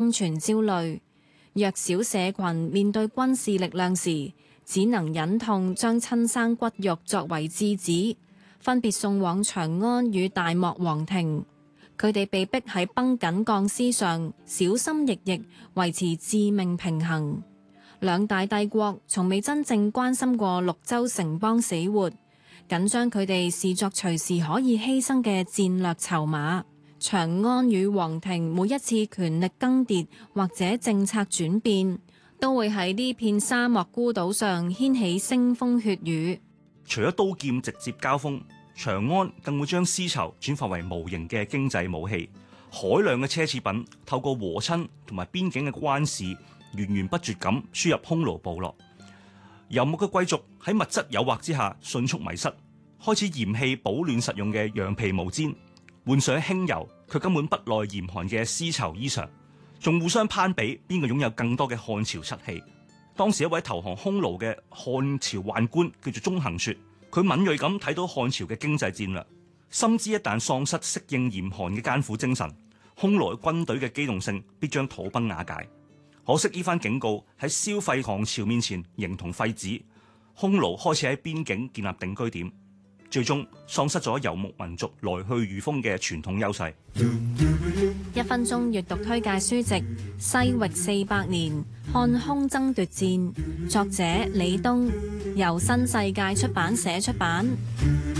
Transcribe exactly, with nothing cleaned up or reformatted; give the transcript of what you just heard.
生存焦慮。弱小社群面對軍事力量時，只能忍痛將親生骨肉作為質子，分別送往長安與大漠王庭。佢哋被逼喺繃緊鋼絲上小心翼翼維持致命平衡。兩大帝國從未真正關心過綠洲城邦死活，僅將佢哋視作隨時可以犧牲嘅戰略籌碼。長安與皇庭每一次權力更迭或者政策轉變，都會喺呢片沙漠孤島上掀起腥風血雨。 除咗刀劍直接交鋒，長安更會將絲綢轉化為無形嘅經濟武器。海量嘅奢侈品透過和親同埋邊境嘅關市，源源不絕咁輸入匈奴部落。游牧嘅貴族喺物質誘惑之下迅速迷失，開始嫌棄保暖實用嘅羊皮毛氈，換上輕柔卻根本不耐嚴寒嘅絲綢衣裳，仲互相攀比邊個擁有更多嘅漢朝漆器。當時一位投降匈奴嘅漢朝宦官叫做鍾行說，佢敏銳咁睇到漢朝嘅經濟戰略，深知一旦喪失適應嚴寒嘅艱苦精神，匈奴軍隊嘅機動性必將土崩瓦解。可惜呢番警告喺消費狂潮面前形同廢紙，匈奴開始喺邊境建立定居點，最終喪失咗游牧民族來去如風嘅傳統優勢。 一分鐘閱讀推介書籍《西域四百年：漢匈爭奪戰》，作者李東，由新世界出版社出版。